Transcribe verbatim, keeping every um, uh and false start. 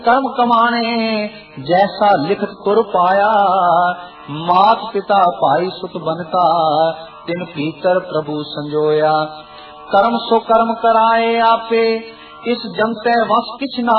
कर्म कमाने जैसा लिखत तुर पाया, मात पिता भाई सुत बनता तिन भीतर प्रभु संजोया। कर्म सो कर्म कराए आपे, इस जमते वस किछ ना